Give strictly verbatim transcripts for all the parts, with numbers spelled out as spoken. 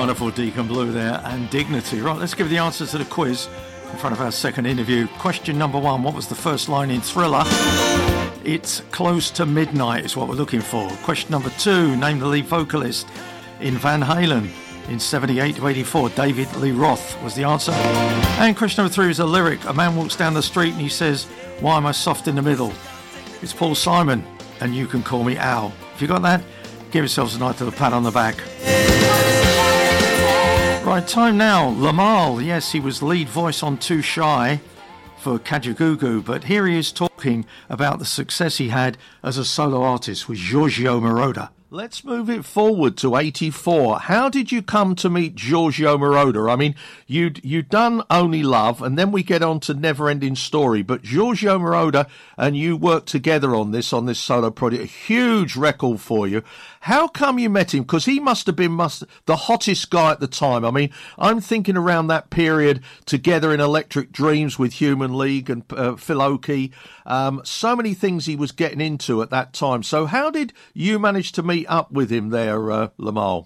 Wonderful Deacon Blue there, and Dignity. Right, let's give the answer to the quiz in front of our second interview. Question number one, what was the first line in Thriller? It's Close to Midnight is what we're looking for. Question number two, name the lead vocalist in Van Halen in seventy-eight to eighty-four. David Lee Roth was the answer. And question number three is a lyric. A man walks down the street and he says, why am I soft in the middle? It's Paul Simon, and You Can Call Me Al. If you got that, give yourselves a nice little pat on the back. Right, time now. Lamal, yes, he was lead voice on Too Shy for Kajagoogoo, but here he is talking about the success he had as a solo artist with Giorgio Moroder. Let's move it forward to eighty-four. How did you come to meet Giorgio Moroder? I mean, you'd, you'd done Only Love, and then we get on to Never Ending Story, but Giorgio Moroder and you worked together on this, on this solo project, a huge record for you. How come you met him? Because he must have been must, the hottest guy at the time. I mean, I'm thinking around that period, together in Electric Dreams with Human League and uh, Phil Oakey, um, so many things he was getting into at that time. So how did you manage to meet up with him there, uh, Lamal?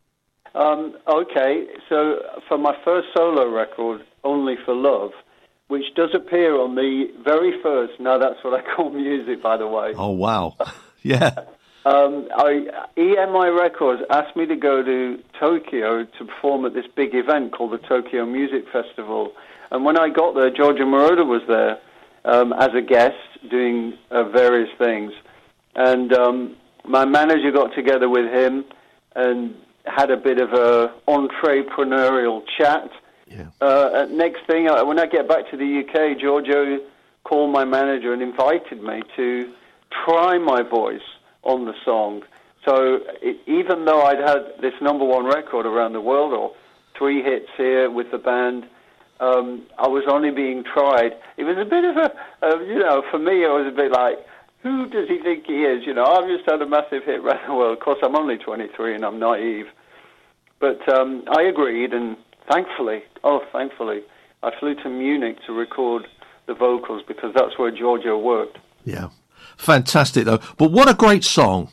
Um, okay, so for my first solo record, Only for Love, which does appear on the very first, now that's what I call music, by the way. Oh, wow. Yeah. Um, I, E M I Records asked me to go to Tokyo to perform at this big event called the Tokyo Music Festival. And when I got there, Giorgio Moroder was there um, as a guest doing uh, various things. And um, my manager got together with him and had a bit of a entrepreneurial chat. Yeah. Uh, next thing, when I get back to the U K, Giorgio called my manager and invited me to try my voice on the song. So it, even though I'd had this number one record around the world, or three hits here with the band, um, I was only being tried. It was a bit of a, uh, you know, for me it was a bit like, who does he think he is? You know, I've just had a massive hit around the world. Of course, I'm only twenty-three and I'm naive. But um, I agreed, and thankfully, oh, thankfully, I flew to Munich to record the vocals because that's where Giorgio worked. Yeah. Fantastic, though. But what a great song.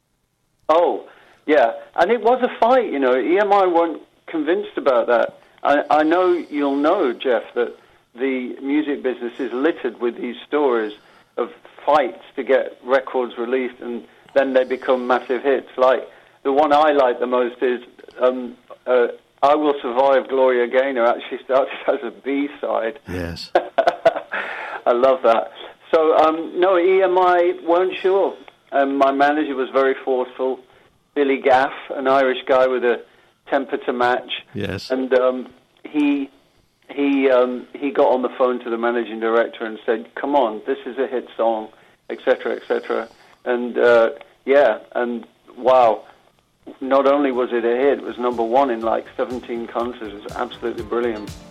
Oh, yeah. And it was a fight, you know. E M I weren't convinced about that. I, I know you'll know, Jeff, that the music business is littered with these stories of fights to get records released, and then they become massive hits. Like, the one I like the most is um, uh, I Will Survive, Gloria Gaynor actually started as a B-side. Yes. I love that. So, um, no, E M I weren't sure. Um, my manager was very forceful. Billy Gaff, an Irish guy with a temper to match. Yes. And um, he he um, he got on the phone to the managing director and said, come on, this is a hit song, et cetera, et cetera. And, uh, yeah, and wow, not only was it a hit, it was number one in like seventeen countries. It was absolutely brilliant.